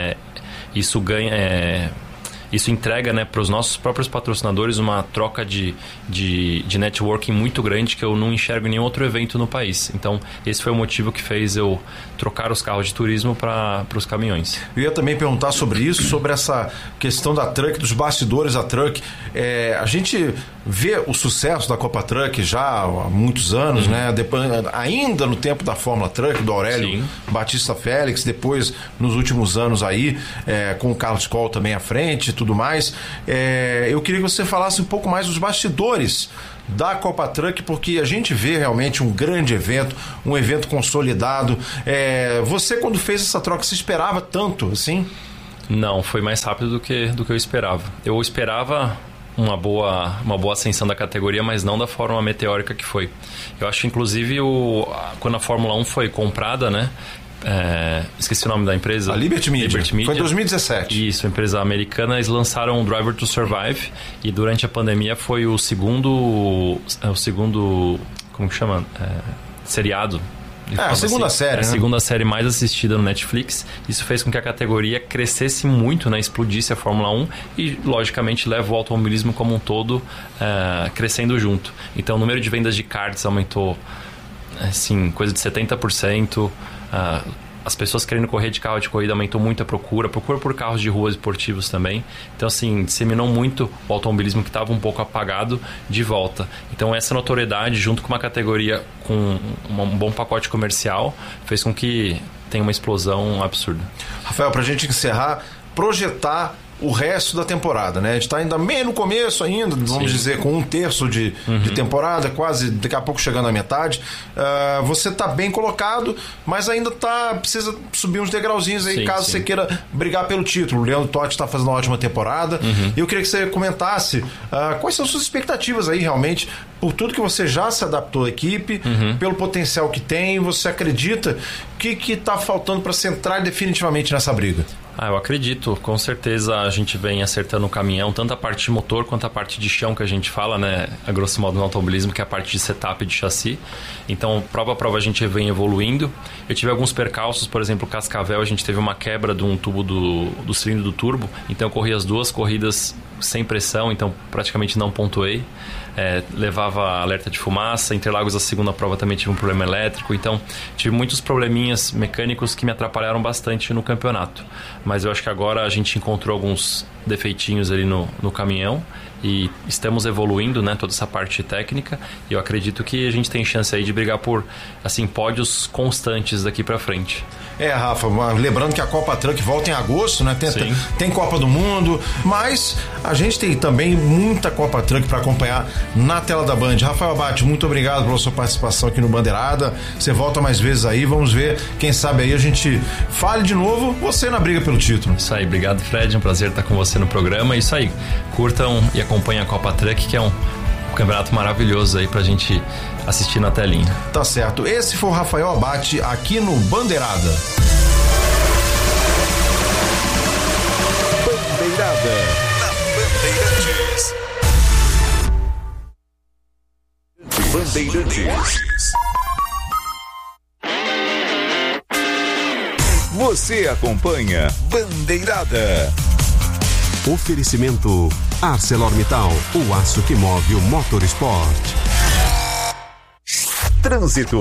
isso entrega, né, para os nossos próprios patrocinadores uma troca de networking muito grande que eu não enxergo em nenhum outro evento no país. Então, esse foi o motivo que fez eu trocar os carros de turismo para os caminhões. Eu ia também perguntar sobre isso, sobre essa questão da truck, dos bastidores da truck. A gente vê o sucesso da Copa Truck já há muitos anos, né? Depois, ainda no tempo da Fórmula Truck, do Aurélio Batista Félix, depois nos últimos anos aí, com o Carlos Coll também à frente e tudo mais. Eu queria que você falasse um pouco mais dos bastidores da Copa Truck, porque a gente vê realmente um grande evento, um evento consolidado. Você, quando fez essa troca, se esperava tanto assim? Não, foi mais rápido do que eu esperava. Eu esperava uma boa ascensão da categoria, mas não da forma meteórica que foi. Eu acho, inclusive, quando a Fórmula 1 foi comprada, né? Esqueci o nome da empresa. A Liberty Media. Foi em 2017. Isso, a empresa americana. Eles lançaram o Driver to Survive, e durante a pandemia foi o segundo como que chama? Seriado. A segunda série, né? A segunda série mais assistida no Netflix. Isso fez com que a categoria crescesse muito, né? Explodisse a Fórmula 1 e, logicamente, leva o automobilismo como um todo crescendo junto. Então, o número de vendas de karts aumentou, assim, coisa de 70%. As pessoas querendo correr de carro de corrida, aumentou muito a procura por carros de rua esportivos também. Então, assim, disseminou muito o automobilismo que estava um pouco apagado de volta. Então, essa notoriedade, junto com uma categoria com um bom pacote comercial, fez com que tenha uma explosão absurda. Rafael, para a gente encerrar, projetar o resto da temporada, né? A gente está ainda meio no começo ainda, vamos dizer, com 1/3 de temporada, quase daqui a pouco chegando à metade. Você está bem colocado, mas ainda precisa subir uns degrauzinhos aí, caso você queira brigar pelo título. O Leandro Totti está fazendo uma ótima temporada. E eu queria que você comentasse quais são as suas expectativas aí, realmente, por tudo que você já se adaptou à equipe, pelo potencial que tem. Você acredita que está faltando para você entrar definitivamente nessa briga? Eu acredito, com certeza a gente vem acertando o caminhão, tanto a parte de motor quanto a parte de chão que a gente fala, né, a grosso modo no automobilismo, que é a parte de setup e de chassi. Então, prova a prova a gente vem evoluindo. Eu tive alguns percalços, por exemplo, Cascavel, a gente teve uma quebra de um tubo do cilindro do turbo, então eu corri as 2 corridas sem pressão, então praticamente não pontuei. Levava alerta de fumaça. Interlagos, a segunda prova, também tive um problema elétrico. Então tive muitos probleminhas mecânicos que me atrapalharam bastante no campeonato, mas eu acho que agora a gente encontrou alguns defeitinhos ali no caminhão e estamos evoluindo, né, toda essa parte técnica, e eu acredito que a gente tem chance aí de brigar por, assim, pódios constantes daqui pra frente. Rafa, lembrando que a Copa Truck volta em agosto, né? Tem Copa do Mundo, mas a gente tem também muita Copa Truck para acompanhar na tela da Band. Rafael Abate, muito obrigado pela sua participação aqui no Bandeirada. Você volta mais vezes aí, vamos ver, quem sabe aí a gente fale de novo, você na briga pelo título. Isso aí, obrigado, Fred, é um prazer estar com você no programa. Isso aí, curtam e acompanhem a Copa Truck, que é um campeonato maravilhoso aí pra gente assistir na telinha. Tá certo. Esse foi o Rafael Abate aqui no Bandeirada. Na Bandeirantes. Você acompanha Bandeirada. Oferecimento ArcelorMittal, o aço que move o motorsport. Trânsito.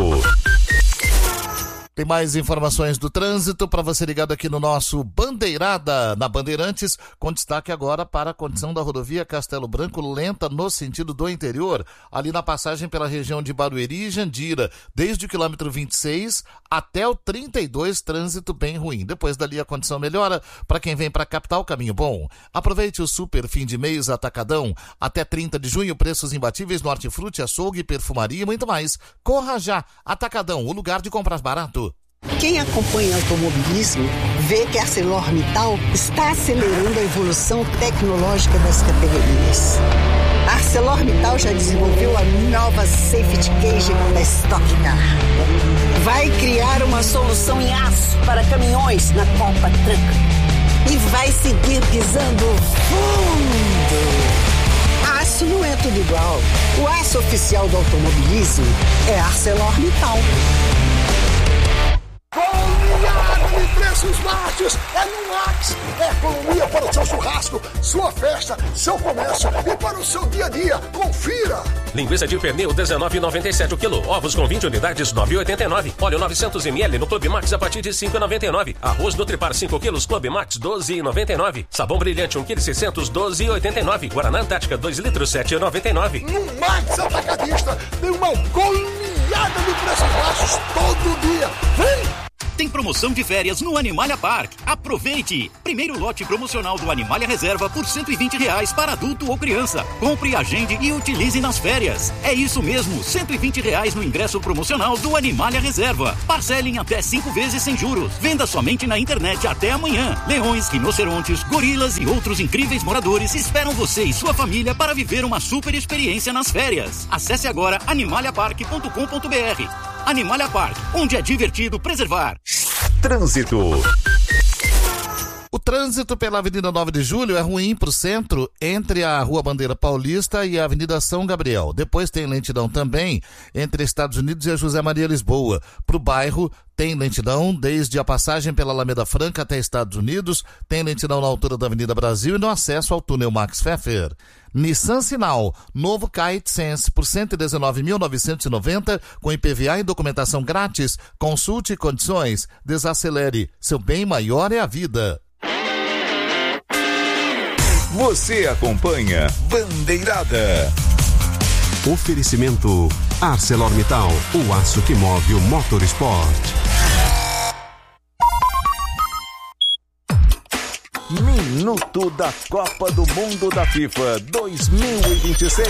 Tem mais informações do trânsito para você ligado aqui no nosso Bandeirada, na Bandeirantes, com destaque agora para a condição da rodovia Castelo Branco, lenta no sentido do interior, ali na passagem pela região de Barueri e Jandira, desde o quilômetro 26 até o 32, trânsito bem ruim. Depois dali a condição melhora para quem vem para a capital, caminho bom. Aproveite o super fim de mês Atacadão, até 30 de junho, preços imbatíveis no hortifruti, açougue, perfumaria e muito mais. Corra já, Atacadão, o lugar de comprar barato. Quem acompanha automobilismo vê que a ArcelorMittal está acelerando a evolução tecnológica das categorias. A ArcelorMittal já desenvolveu a nova Safety Cage da Stock Car. Vai criar uma solução em aço para caminhões na Copa Truck. E vai seguir pisando fundo. Aço não é tudo igual. O aço oficial do automobilismo é ArcelorMittal. Goleada de preços baixos é no Max. É economia para o seu churrasco, sua festa, seu comércio e para o seu dia a dia. Confira! Linguiça de pernil, R$19,97 o quilo. Ovos com 20 unidades, R$9,89. Óleo 900 ml no Clube Max a partir de R$5,99. Arroz Nutripar 5 quilos, Clube Max, R$12,99. Sabão brilhante, 1,6 kg, R$12,89. Guaraná Antártica, 2 litros, R$7,99. No Max Atacadista tem uma goleada de preços baixos todo dia. Vem! Tem promoção de férias no Animalia Park. Aproveite! Primeiro lote promocional do Animalia Reserva por R$120 para adulto ou criança. Compre, agende e utilize nas férias. É isso mesmo, R$120 no ingresso promocional do Animalia Reserva. Parcele em até 5 vezes sem juros. Venda somente na internet até amanhã. Leões, rinocerontes, gorilas e outros incríveis moradores esperam você e sua família para viver uma super experiência nas férias. Acesse agora animaliapark.com.br. Animalia Park, onde é divertido preservar. Trânsito. O trânsito pela Avenida 9 de Julho é ruim para o centro, entre a Rua Bandeira Paulista e a Avenida São Gabriel. Depois tem lentidão também entre Estados Unidos e a José Maria Lisboa. Para o bairro tem lentidão desde a passagem pela Alameda Franca até Estados Unidos, tem lentidão na altura da Avenida Brasil e no acesso ao túnel Max Pfeffer. Nissan Sinal, novo Kite Sense por R$119.990, com IPVA e documentação grátis. Consulte condições, desacelere, seu bem maior é a vida. Você acompanha Bandeirada. Oferecimento ArcelorMittal, o aço que move o motorsport. Minuto da Copa do Mundo da FIFA 2026.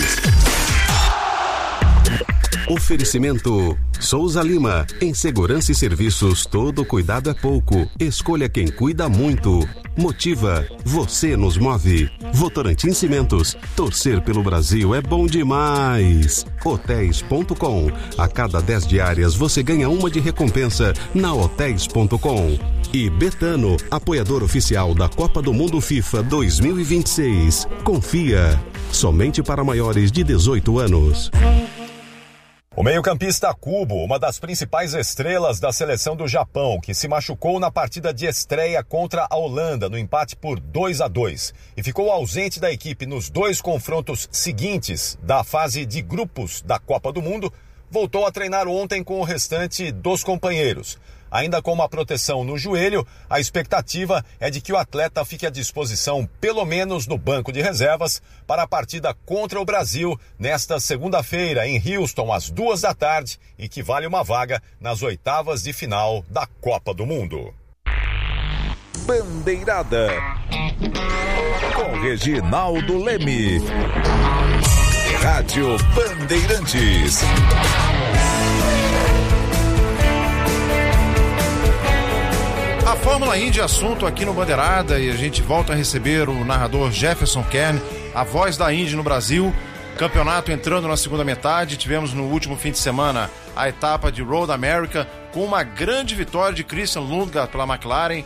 Oferecimento Souza Lima. Em segurança e serviços, todo cuidado é pouco. Escolha quem cuida muito. Motiva. Você nos move. Votorantim Cimentos. Torcer pelo Brasil é bom demais. Hotéis.com. A cada 10 diárias você ganha uma de recompensa na Hotéis.com. E Betano, apoiador oficial da Copa do Mundo FIFA 2026. Confia. Somente para maiores de 18 anos. O meio-campista Kubo, uma das principais estrelas da seleção do Japão, que se machucou na partida de estreia contra a Holanda, no empate por 2-2, e ficou ausente da equipe nos 2 confrontos seguintes da fase de grupos da Copa do Mundo, voltou a treinar ontem com o restante dos companheiros. Ainda com uma proteção no joelho, a expectativa é de que o atleta fique à disposição, pelo menos no banco de reservas, para a partida contra o Brasil nesta segunda-feira em Houston, às 14h, e que vale uma vaga nas oitavas de final da Copa do Mundo. Bandeirada com Reginaldo Leme. Rádio Bandeirantes. A Fórmula Indy é assunto aqui no Bandeirada e a gente volta a receber o narrador Jefferson Kern, a voz da Indy no Brasil. Campeonato entrando na segunda metade. Tivemos no último fim de semana a etapa de Road America com uma grande vitória de Christian Lundgaard pela McLaren.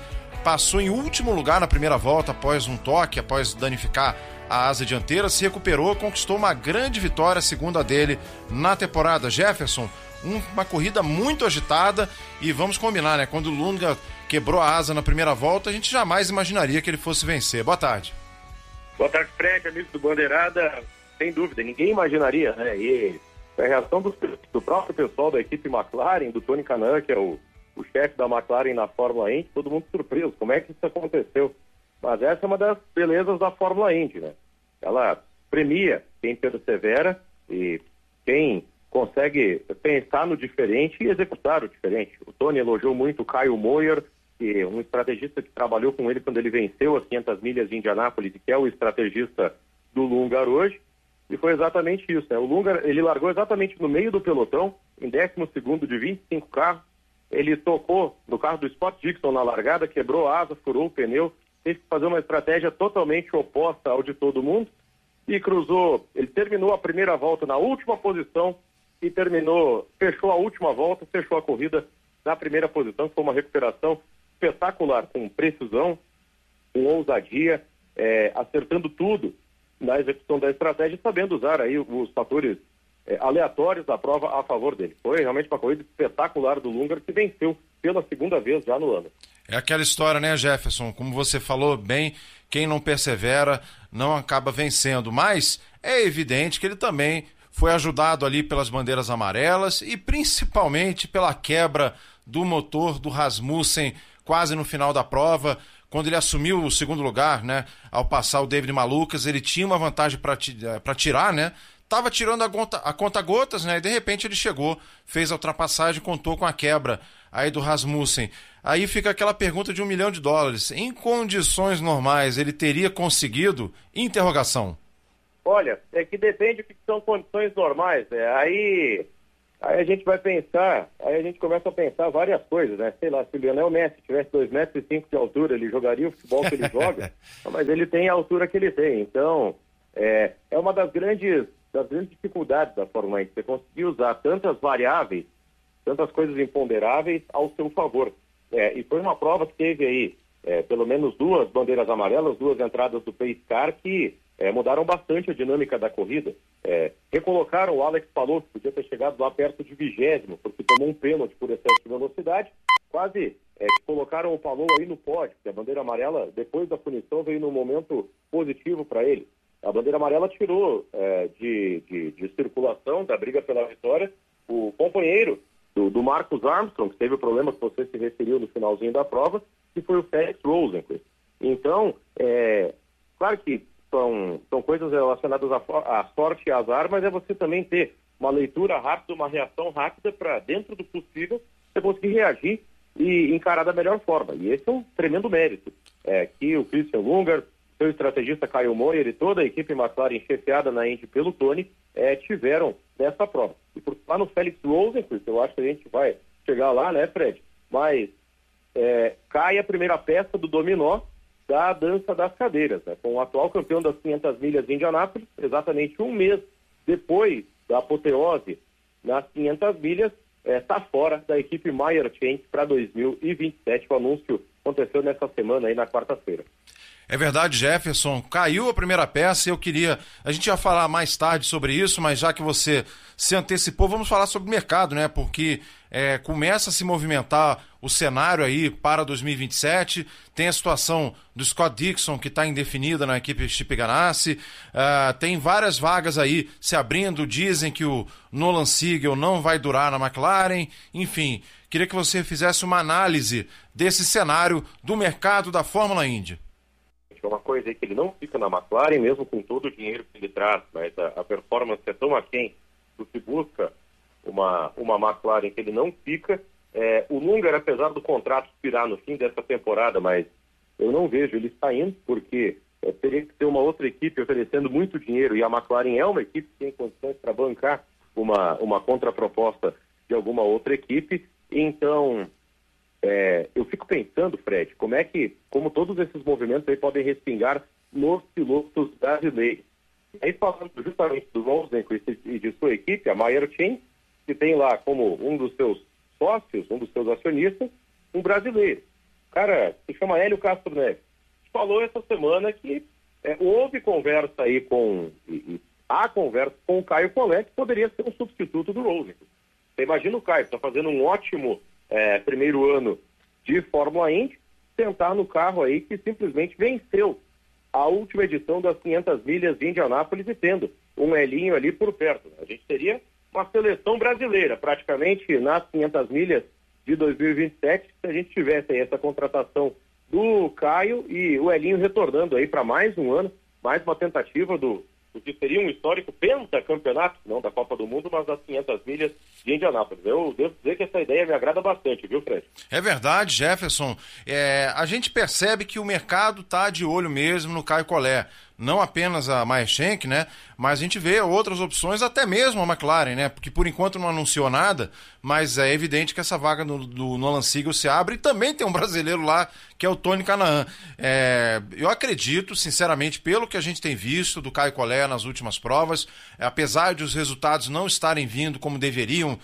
passou em último lugar na primeira volta após um toque, após danificar a asa dianteira, se recuperou, conquistou uma grande vitória, segunda dele na temporada. Jefferson, uma corrida muito agitada e vamos combinar, né? Quando o Lunga quebrou a asa na primeira volta, a gente jamais imaginaria que ele fosse vencer. Boa tarde. Boa tarde, Fred, amigo do Bandeirada. Sem dúvida, ninguém imaginaria, né? E a reação do próprio pessoal da equipe McLaren, do Tony Kanaan, que é o chefe da McLaren na Fórmula Indy, todo mundo surpreso. Como é que isso aconteceu? Mas essa é uma das belezas da Fórmula Indy, né? Ela premia quem persevera e quem consegue pensar no diferente e executar o diferente. O Tony elogiou muito o Kyle Moyer, que é um estrategista que trabalhou com ele quando ele venceu as 500 milhas de Indianápolis e que é o estrategista do Lungar hoje. E foi exatamente isso, né? O Lungar, ele largou exatamente no meio do pelotão, em 12º de 25 carros. Ele tocou no carro do Scott Dixon na largada, quebrou a asa, furou o pneu, teve que fazer uma estratégia totalmente oposta ao de todo mundo e cruzou. Ele terminou a primeira volta na última posição e fechou a última volta, fechou a corrida na primeira posição, que foi uma recuperação espetacular, com precisão, com ousadia, acertando tudo na execução da estratégia, sabendo usar aí os fatores aleatórios da prova a favor dele. Foi realmente uma corrida espetacular do Lungar, que venceu pela segunda vez já no ano. É aquela história, né, Jefferson? Como você falou bem, quem não persevera não acaba vencendo. Mas é evidente que ele também foi ajudado ali pelas bandeiras amarelas e principalmente pela quebra do motor do Rasmussen quase no final da prova. Quando ele assumiu o segundo lugar, né, ao passar o David Malukas, ele tinha uma vantagem para tirar, né? Tava tirando a conta-gotas, né? E de repente ele chegou, fez a ultrapassagem, contou com a quebra aí do Rasmussen. Aí fica aquela pergunta de $1 milhão. Em condições normais, ele teria conseguido? Interrogação. Olha, é que depende do que são condições normais, né? Aí a gente vai pensar, aí a gente começa a pensar várias coisas, né? Sei lá, se o Lionel Messi tivesse 2,5 metros de altura, ele jogaria o futebol que ele joga, mas ele tem a altura que ele tem. Então, é uma das grandes dificuldades da Fórmula 1, você conseguir usar tantas variáveis, tantas coisas imponderáveis ao seu favor. E foi uma prova que teve aí pelo menos 2 bandeiras amarelas, 2 entradas do pace car que mudaram bastante a dinâmica da corrida. Recolocaram o Alex Palou, que podia ter chegado lá perto de 20º, porque tomou um pênalti por excesso de velocidade, quase colocaram o Palou aí no pódio, porque a bandeira amarela, depois da punição, veio num momento positivo para ele. A bandeira amarela tirou de circulação, da briga pela vitória, o companheiro do Marcus Armstrong, que teve o problema que você se referiu no finalzinho da prova, que foi o Felix Rosenqvist. Então, claro que são coisas relacionadas à sorte e azar, mas é você também ter uma leitura rápida, uma reação rápida para, dentro do possível, você conseguir reagir e encarar da melhor forma. E esse é um tremendo mérito que o Christian Lungar, seu estrategista Kyle Moyer e toda a equipe McLaren chefiada na Indy pelo Tony tiveram nessa prova. E por lá no Felix Rosenqvist, eu acho que a gente vai chegar lá, né, Fred? Mas cai a primeira peça do dominó da dança das cadeiras, né? Com o atual campeão das 500 milhas de Indianápolis, exatamente um mês depois da apoteose nas 500 milhas, está fora da equipe Meyer Shank para 2027. O anúncio aconteceu nessa semana aí na quarta-feira. É verdade, Jefferson, caiu a primeira peça e a gente ia falar mais tarde sobre isso, mas já que você se antecipou, vamos falar sobre o mercado, né? Porque começa a se movimentar o cenário aí para 2027, tem a situação do Scott Dixon, que está indefinida na equipe Chip Ganassi, tem várias vagas aí se abrindo, dizem que o Nolan Siegel não vai durar na McLaren, enfim, queria que você fizesse uma análise desse cenário do mercado da Fórmula Indy. É uma coisa aí que ele não fica na McLaren, mesmo com todo o dinheiro que ele traz, mas a performance é tão aquém do que busca uma McLaren que ele não fica. O Lungar, apesar do contrato expirar no fim dessa temporada, mas eu não vejo ele saindo, porque teria que ter uma outra equipe oferecendo muito dinheiro, e a McLaren é uma equipe que tem condições para bancar uma contraproposta de alguma outra equipe. Então, eu fico pensando, Fred, como todos esses movimentos aí podem respingar nos pilotos brasileiros. Aí falando justamente do Rosenqvist e de sua equipe, a Meyer Shank, que tem lá como um dos seus sócios, um dos seus acionistas, um brasileiro, cara se chama Hélio Castro Neves, falou essa semana que houve conversa aí há conversa com o Caio Collet, que poderia ser um substituto do Rosenqvist. Você imagina o Caio, está fazendo um ótimo primeiro ano de Fórmula Indy, sentar no carro aí que simplesmente venceu a última edição das 500 milhas de Indianápolis e tendo um Elinho ali por perto. A gente teria uma seleção brasileira, praticamente nas 500 milhas de 2027, se a gente tivesse aí essa contratação do Caio e o Elinho retornando aí para mais um ano, mais uma tentativa do que seria um histórico pentacampeonato, não da Copa do Mundo, mas das 500 milhas de Indianápolis. Eu devo dizer que essa ideia me agrada bastante, viu, Fred? É verdade, Jefferson. A gente percebe que o mercado está de olho mesmo no Caio Collet. Não apenas a Maerschenk, né? Mas a gente vê outras opções, até mesmo a McLaren, né? Porque por enquanto não anunciou nada, mas é evidente que essa vaga do Nolan Siegel se abre e também tem um brasileiro lá, que é o Tony Kanaan. Eu acredito, sinceramente, pelo que a gente tem visto do Caio Collet nas últimas provas, apesar de os resultados não estarem vindo como deveriam,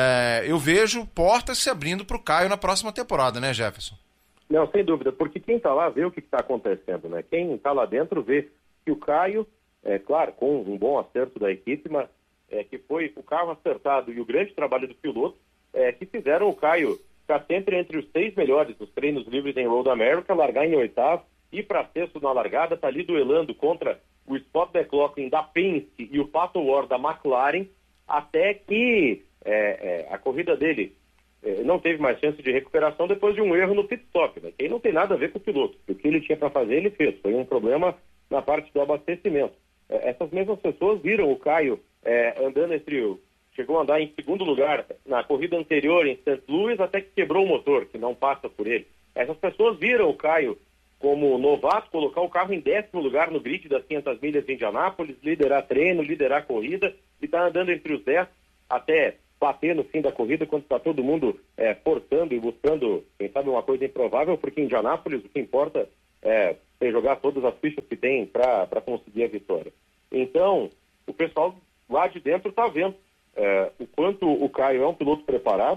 eu vejo portas se abrindo para o Caio na próxima temporada, né, Jefferson? Não, sem dúvida, porque quem está lá vê o que está acontecendo, né? Quem está lá dentro vê que o Caio, claro, com um bom acerto da equipe, mas que foi o carro acertado e o grande trabalho do piloto, que fizeram o Caio ficar sempre entre os 6 melhores dos treinos livres em Road America, largar em 8º, ir para sexto na largada, tá ali duelando contra o Scott McLaughlin da Penske e o Pato Ward da McLaren, até que a corrida dele não teve mais chance de recuperação depois de um erro no pit stop, né? Que aí não tem nada a ver com o piloto. O que ele tinha para fazer, ele fez. Foi um problema na parte do abastecimento. Essas mesmas pessoas viram o Caio andando chegou a andar em segundo lugar na corrida anterior em St. Louis, até que quebrou o motor, que não passa por ele. Essas pessoas viram o Caio como novato, colocar o carro em 10º lugar no grid das 500 milhas de Indianápolis, liderar treino, liderar corrida, e tá andando entre os 10 até bater no fim da corrida, quando está todo mundo forçando e buscando, quem sabe, uma coisa improvável, porque em Indianápolis o que importa é jogar todas as fichas que tem para conseguir a vitória. Então, o pessoal lá de dentro está vendo o quanto o Caio é um piloto preparado,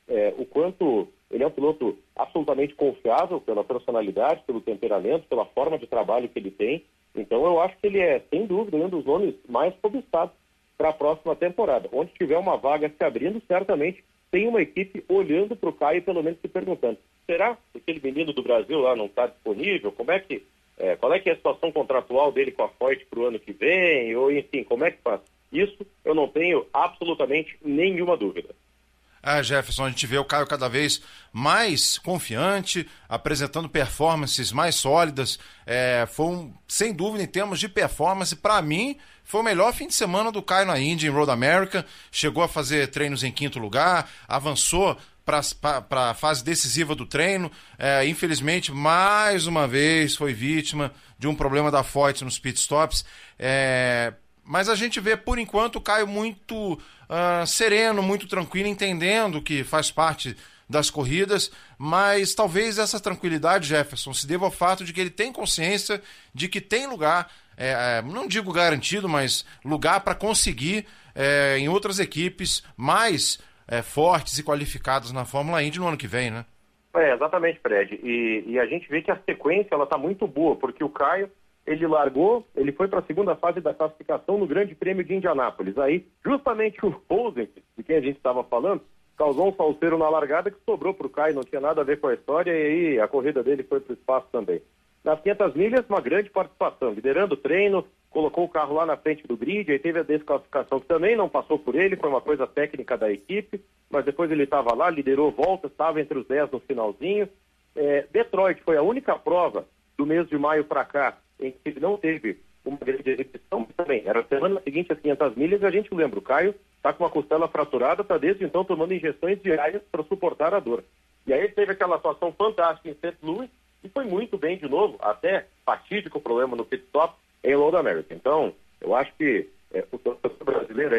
o quanto ele é um piloto absolutamente confiável pela personalidade, pelo temperamento, pela forma de trabalho que ele tem. Então, eu acho que ele é, sem dúvida, um dos nomes mais cobiçados para a próxima temporada. Onde tiver uma vaga se abrindo, certamente tem uma equipe olhando para o Caio e pelo menos se perguntando: será que aquele menino do Brasil lá não está disponível? Qual é que é a situação contratual dele com a Ford para o ano que vem? Ou, enfim, como é que faz? Isso eu não tenho absolutamente nenhuma dúvida. Jefferson, a gente vê o Caio cada vez mais confiante, apresentando performances mais sólidas. Sem dúvida, em termos de performance, para mim, foi o melhor fim de semana do Caio na Indy, em Road America. Chegou a fazer treinos em 5º lugar, avançou para a fase decisiva do treino. Infelizmente, mais uma vez, foi vítima de um problema da Foyt nos pitstops. Mas a gente vê, por enquanto, o Caio muito sereno, muito tranquilo, entendendo que faz parte das corridas, mas talvez essa tranquilidade, Jefferson, se deva ao fato de que ele tem consciência de que tem lugar, não digo garantido, mas lugar para conseguir em outras equipes mais fortes e qualificadas na Fórmula Indy no ano que vem, né? Exatamente, Fred. E a gente vê que a sequência está muito boa, porque o Caio, ele foi para a segunda fase da classificação no Grande Prêmio de Indianápolis. Aí, justamente o Rosenqvist, de quem a gente estava falando, causou um salseiro na largada que sobrou para o Caio, não tinha nada a ver com a história, e aí a corrida dele foi para o espaço também. Nas 500 milhas, uma grande participação, liderando o treino, colocou o carro lá na frente do grid, aí teve a desclassificação que também não passou por ele, foi uma coisa técnica da equipe, mas depois ele estava lá, liderou volta, estava entre os 10 no finalzinho. Detroit foi a única prova do mês de maio para cá em que ele não teve uma grande exibição também. Era a semana seguinte às 500 milhas, e a gente lembra, o Caio está com uma costela fraturada, está desde então tomando injeções diárias para suportar a dor. E aí ele teve aquela atuação fantástica em St. Louis e foi muito bem de novo, até fatídico problema no pit stop em Road America. Então, eu acho que o torcedor brasileiro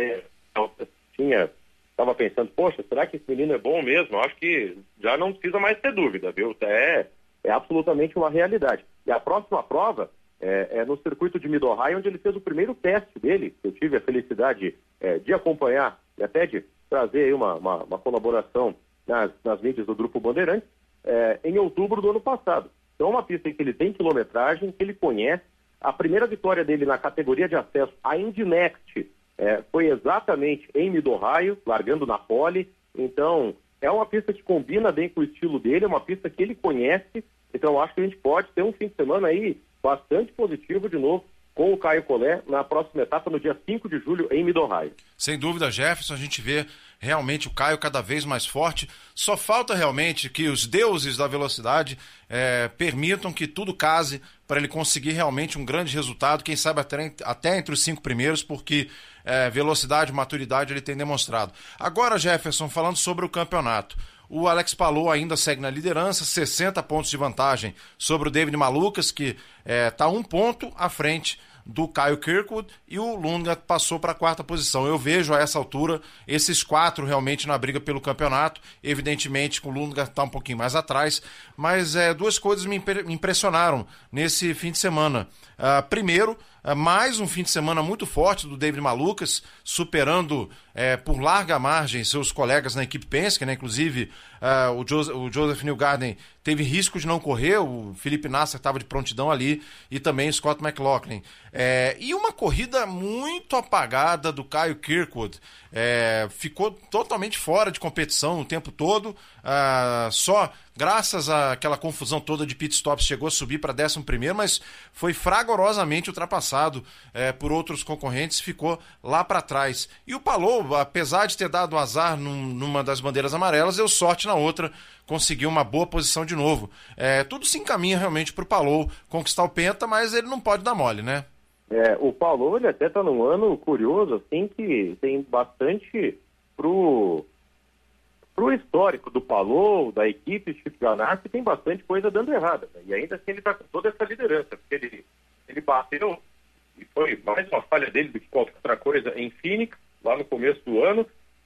estava pensando, poxa, será que esse menino é bom mesmo? Eu acho que já não precisa mais ter dúvida, viu? É absolutamente uma realidade. E a próxima prova é no circuito de Mid-Ohio, onde ele fez o primeiro teste dele, que eu tive a felicidade de acompanhar e até de trazer aí uma colaboração nas mídias do Grupo Bandeirantes. em outubro do ano passado. Então é uma pista em que ele tem quilometragem, que ele conhece. A primeira vitória dele na categoria de acesso, a Indy Next, foi exatamente em Mid-Ohio, largando na pole. Então, é uma pista que combina bem com o estilo dele, é uma pista que ele conhece. Então, eu acho que a gente pode ter um fim de semana aí bastante positivo de novo com o Caio Collet na próxima etapa, no dia 5 de julho, em Mid-Ohio. Sem dúvida, Jefferson, a gente vê realmente o Caio cada vez mais forte. Só falta realmente que os deuses da velocidade permitam que tudo case para ele conseguir realmente um grande resultado, quem sabe até entre os 5 primeiros, porque velocidade e maturidade ele tem demonstrado. Agora, Jefferson, falando sobre o campeonato. O Alex Palou ainda segue na liderança, 60 pontos de vantagem sobre o David Malukas, que está 1 ponto à frente do Kyle Kirkwood, e o Lundgaard passou para a 4ª posição. Eu vejo a essa altura esses 4 realmente na briga pelo campeonato, evidentemente com o Lundgaard está um pouquinho mais atrás, mas 2 coisas me impressionaram nesse fim de semana. Primeiro, mais um fim de semana muito forte do David Malukas, superando por larga margem seus colegas na equipe Penske, né? Inclusive o Joseph Newgarden teve risco de não correr, o Felipe Nasser estava de prontidão ali, e também o Scott McLaughlin. E uma corrida muito apagada do Kyle Kirkwood, ficou totalmente fora de competição o tempo todo, só graças àquela confusão toda de pit stops chegou a subir para 11º, mas foi fragorosamente ultrapassado por outros concorrentes, ficou lá para trás. E o Palou, apesar de ter dado azar numa das bandeiras amarelas, deu sorte na outra, conseguiu uma boa posição de novo. Tudo se encaminha realmente para o Palou conquistar o Penta, mas ele não pode dar mole, né? O Palou, ele até está num ano curioso, assim, que tem bastante pro histórico do Palou, da equipe Chip Ganassi, tem bastante coisa dando errada, né? E ainda assim ele está com toda essa liderança, porque ele bateu, e foi mais uma falha dele do que qualquer outra coisa, em Phoenix, lá no começo do ano.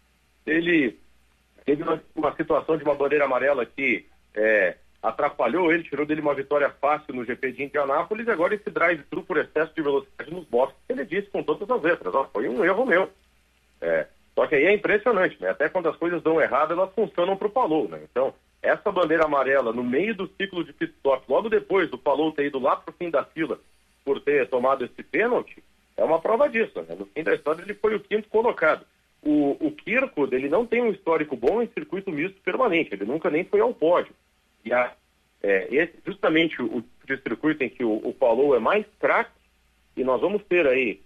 Ele teve uma situação de uma bandeira amarela que atrapalhou ele, tirou dele uma vitória fácil no GP de Indianápolis, e agora esse drive-thru por excesso de velocidade nos boxes, ele disse com todas as letras, foi um erro meu. Só que aí é impressionante, né? Até quando as coisas dão errado, elas funcionam para o Palou, né? Então, essa bandeira amarela no meio do ciclo de pit stop, logo depois do Palou ter ido lá para o fim da fila por ter tomado esse pênalti, é uma prova disso, né? No fim da história ele foi o 5º colocado. O Kirkwood, ele não tem um histórico bom em circuito misto permanente, ele nunca nem foi ao pódio. E esse justamente o tipo de circuito em que o Palou é mais craque, e nós vamos ter aí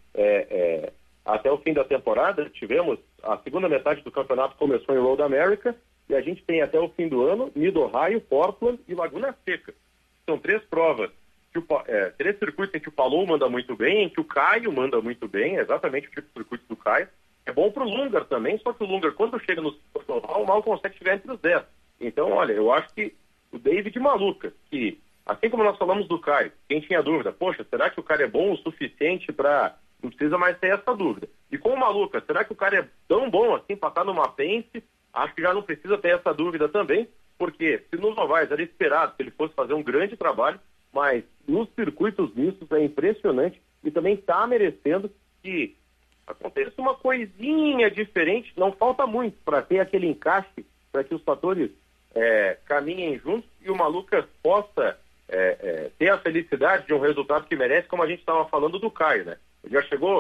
até o fim da temporada, tivemos a segunda metade do campeonato começou em Road America, e a gente tem até o fim do ano Mid-Ohio, Portland e Laguna Seca. São 3 provas, 3 circuitos em que o Palou manda muito bem, em que o Caio manda muito bem, exatamente o tipo de circuito do Caio. É bom para o Lundgaard também, só que o Lundgaard, quando chega no profissional, mal consegue chegar entre os 10. Então, olha, eu acho que o David Malukas, que, assim como nós falamos do Caio, quem tinha dúvida, poxa, será que o cara é bom o suficiente para... Não precisa mais ter essa dúvida. E com o Malukas, será que o cara é tão bom assim para estar numa Penske? Acho que já não precisa ter essa dúvida também, porque se nos ovais era esperado que ele fosse fazer um grande trabalho, mas nos circuitos mistos é impressionante e também está merecendo que aconteça uma coisinha diferente. Não falta muito para ter aquele encaixe, para que os fatores caminhem juntos e o Malukas possa ter a felicidade de um resultado que merece, como a gente estava falando do Caio, né? Ele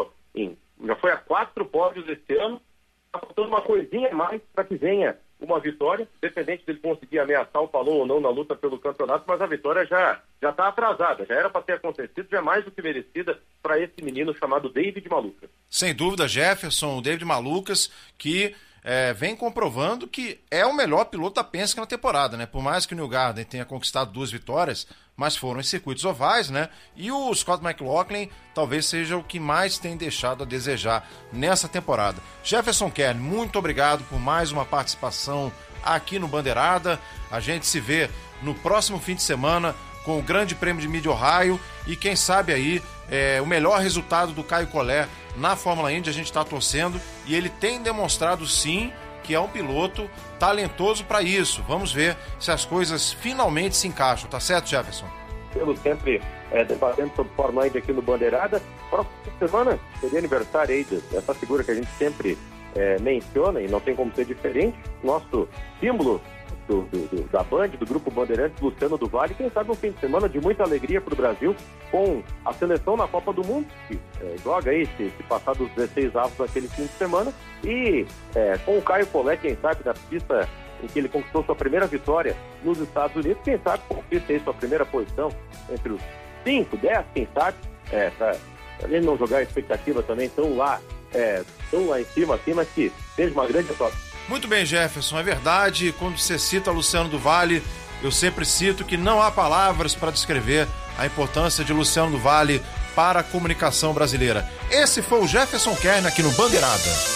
já foi a 4 pódios esse ano, está faltando uma coisinha a mais para que venha uma vitória, independente dele conseguir ameaçar o Palou ou não na luta pelo campeonato, mas a vitória já está atrasada, já era para ter acontecido, já é mais do que merecida para esse menino chamado David Malukas. Sem dúvida, Jefferson, o David Malukas, que vem comprovando que é o melhor piloto da Penske na temporada, né? Por mais que o Newgarden tenha conquistado 2 vitórias, mas foram em circuitos ovais, né? E o Scott McLaughlin talvez seja o que mais tem deixado a desejar nessa temporada. Jefferson Kern, muito obrigado por mais uma participação aqui no Bandeirada. A gente se vê no próximo fim de semana com o Grande Prêmio de Mid-Ohio e quem sabe aí o melhor resultado do Caio Collet na Fórmula Indy. A gente está torcendo e ele tem demonstrado sim que é um piloto talentoso para isso. Vamos ver se as coisas finalmente se encaixam, tá certo, Jefferson? Pelo sempre debatendo sobre Fórmula Indy aqui no Bandeirada. Próxima semana seria aniversário aí dessa figura que a gente sempre menciona, e não tem como ser diferente, nosso símbolo da Band, do Grupo Bandeirantes, Luciano do Vale, quem sabe um fim de semana de muita alegria para o Brasil, com a seleção na Copa do Mundo, que joga aí, se passar dos 16 avos daquele fim de semana, e com o Caio Collet, quem sabe, na pista em que ele conquistou sua primeira vitória nos Estados Unidos, quem sabe conquista aí sua primeira posição entre os 5, 10, quem sabe, para ele não jogar a expectativa também tão lá em cima, assim, mas que seja uma grande vitória. Muito bem, Jefferson, é verdade. Quando você cita Luciano do Vale, eu sempre cito que não há palavras para descrever a importância de Luciano do Vale para a comunicação brasileira. Esse foi o Jefferson Kern aqui no Bandeirada.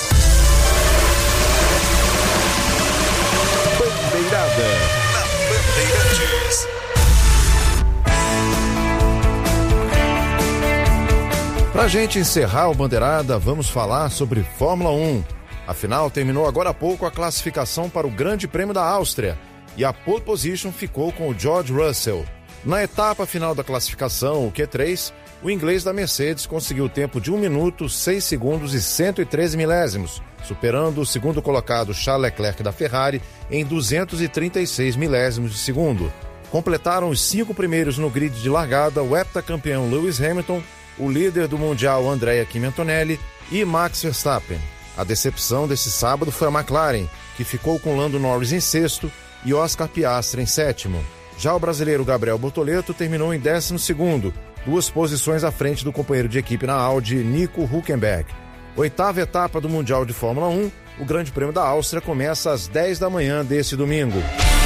Bandeirada na Bandeirantes. Pra gente encerrar o Bandeirada, vamos falar sobre Fórmula 1. Afinal, terminou agora há pouco a classificação para o Grande Prêmio da Áustria e a pole position ficou com o George Russell. Na etapa final da classificação, o Q3, o inglês da Mercedes conseguiu o tempo de 1 minuto, 6 segundos e 113 milésimos, superando o segundo colocado Charles Leclerc da Ferrari em 236 milésimos de segundo. Completaram os 5 primeiros no grid de largada o heptacampeão Lewis Hamilton, o líder do Mundial Andrea Kimi Antonelli e Max Verstappen. A decepção desse sábado foi a McLaren, que ficou com Lando Norris em sexto e Oscar Piastri em sétimo. Já o brasileiro Gabriel Bortoleto terminou em 12º, 2 posições à frente do companheiro de equipe na Audi, Nico Hülkenberg. 8ª etapa do Mundial de Fórmula 1, o Grande Prêmio da Áustria começa às 10 da manhã desse domingo.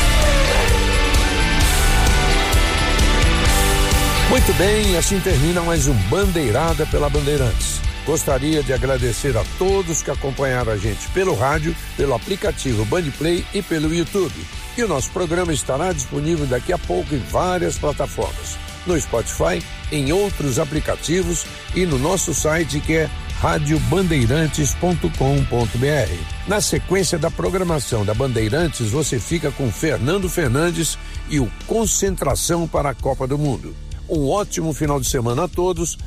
Muito bem, assim termina mais um Bandeirada pela Bandeirantes. Gostaria de agradecer a todos que acompanharam a gente pelo rádio, pelo aplicativo Bandplay e pelo YouTube. E o nosso programa estará disponível daqui a pouco em várias plataformas. No Spotify, em outros aplicativos e no nosso site que é radiobandeirantes.com.br. Na sequência da programação da Bandeirantes, você fica com Fernando Fernandes e o Concentração para a Copa do Mundo. Um ótimo final de semana a todos